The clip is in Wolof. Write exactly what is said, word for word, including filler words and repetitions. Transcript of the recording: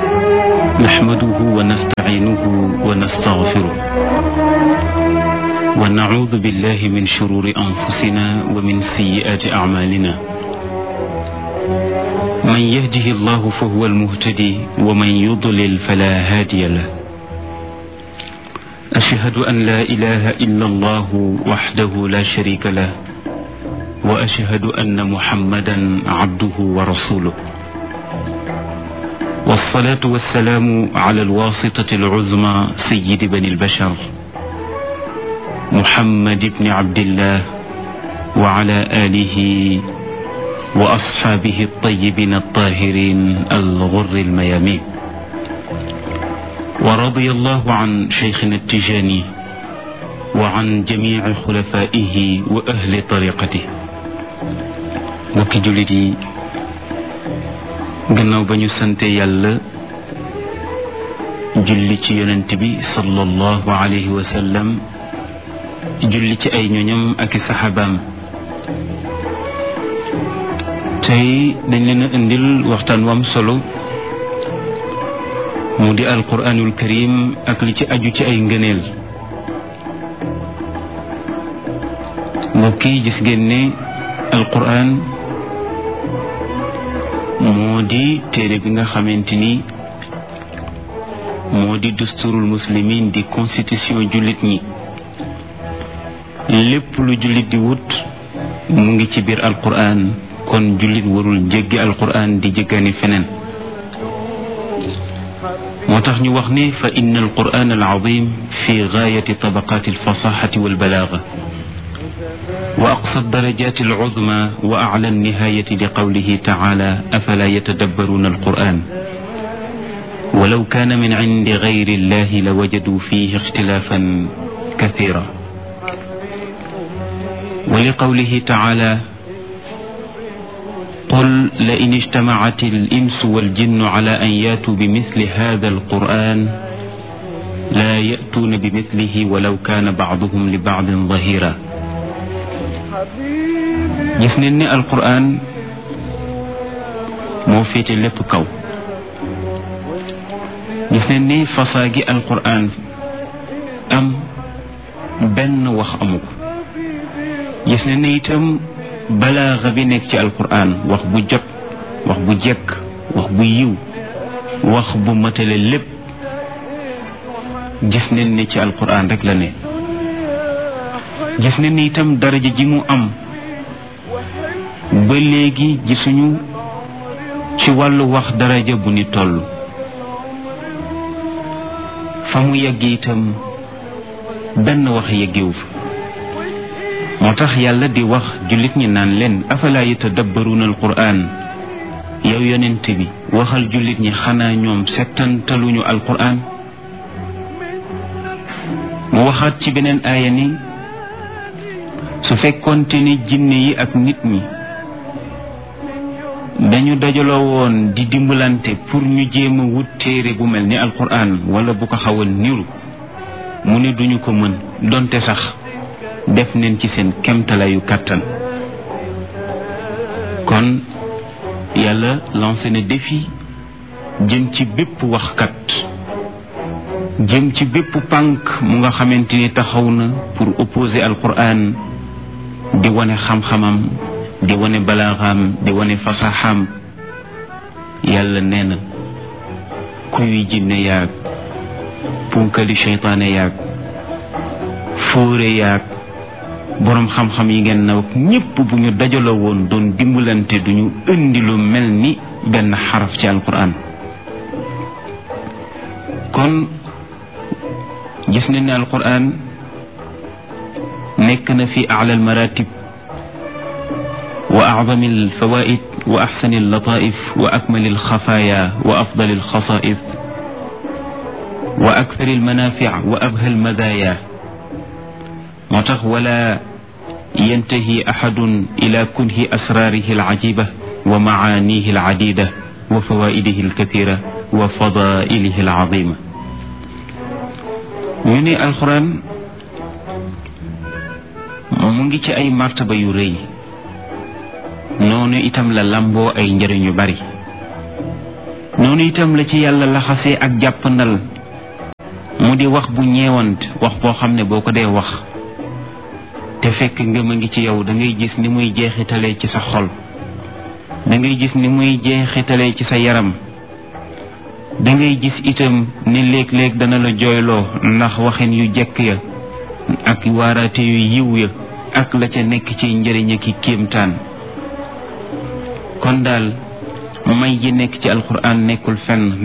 نحمده ونستعينه ونستغفره ونعوذ بالله من شرور أنفسنا ومن سيئات أعمالنا من يهده الله فهو المهتدي ومن يضلل فلا هادي له أشهد أن لا إله إلا الله وحده لا شريك له وأشهد أن محمدا عبده ورسوله والصلاة والسلام على الواسطة العظمى سيد بني البشر محمد بن عبد الله وعلى آله وأصحابه الطيبين الطاهرين الغر الميامين ورضي الله عن شيخنا التجاني وعن جميع خلفائه وأهل طريقته mbokki jullit yi gannaaw ba ñu sante yàlla julli ci yonent bi sallallahu alayhi wa sallam julli ci ay ñoñam ak i saxaabaam tey dañ leen a indil waxtaan wam solo mu di alquranul karim ak li ci aju ci ay ngëneel mbokk yi gis ngeen ne alquran moo di téere bi nga xamante ni moo di dusturul muslimin di constitution jullit ñi lépp lu jullit di wut mu ngi ci biir alquran kon jullit warul jéggi alquran di jéggaani feneen moo tax ñu wax ne fa inna alquran alazim fi gaayati tabaqaati alfasaxati walbalaaga wa aqsa darajaati alcudma wa acla alnihaayati li qawlihi tacaala afalaa yatadabbaruuna alquran walaw kaana min cindi gayri illahi la wajaduu fiihi ixtilaafan kasiira wa li qawlihi tacaala qul la in ijtamacat alinsu waljinnu cala an yaatuu bimithli haada alquran laa ya'tuuna bimithlihi walaw kaana bacduhum li bacdin dahiira gis nañ ne alquran moo féete lépp kaw gis nañ ne fasaa gi alquran am benn wax amu ko gis nañ ne itam balaaxa bi nekk ci alquran wax bu jot wax bu jekk wax bu yiw wax bu matale lépp gis nañ ne ci alquran rek la ne gis nañ ne itam daraja ji mu am ba léegi gisuñu ci wàllu wax daraja bu ni toll fa mu yegg itam benn wax yeggewu fa moo tax yàlla di wax jullit ñi naan leen afalaa yatadabbaruuna alquran yow yonent bi waxal jullit ñi xanaa ñoom settantaluñu alquran mu waxaat ci beneen aaya ni su fekkoonte ni jinne yi ak nit ñi dañu dajaloo woon di dimbalante pour ñu jéem a wut téere bu mel ni alquran wala bu ko xaw a niru mu ne duñu ko mën donte sax def neen ci seen kemtalayu kàttan kon yàlla lancé na défi jëm ci bépp waxkat jëm ci bépp pànk mu nga xamante ni taxaw na pour opposer alquran di wane xam-xamam di wane balaaxam di wane fasaxam yàlla nee na kuy jinne yaag punkali seytaane yaag fóore yaag boroom xam-xam yi ngeen naw ñépp bu ñu dajaloo woon doon dimbalante duñu indi lu mel ni benn xaraf ci alquran kon gis nañ ne alquran nekk na fi a'la almaratib wa a'zami alfawaid wa axsani allataif wa akmali alxafaaya wa afdali alxasaa'is wa akthari almanafic wa abha almadaaya moo tax wala yantahi axadun ila kunhi asraarihi alcajiba wa macaanihi alcadida wa fawaidihi alkathira wa fadailihi alcazima ñu ne alquran mu ngi ci ay martaba yu rëy noonu itam la lamboo ay njëriñ yu bari noonu itam la ci yàlla laxasee ak jàppandal mu di wax bu ñeewant wax boo xam ne boo ko dee wax te fekk ngëm a ngi ci yow da ngay gis ni muy jeexitalee ci sa xol da ngay gis ni muy jeexitalee ci sa yaram da ngay gis itam ni léeg-léeg dana la jooyloo ndax waxin yu jekk ya ak waaraate yu yiw ya ak la ca nekk ci njëriñ ki kéemtaan kon daal may yi nekk ci alquran nekkul fenn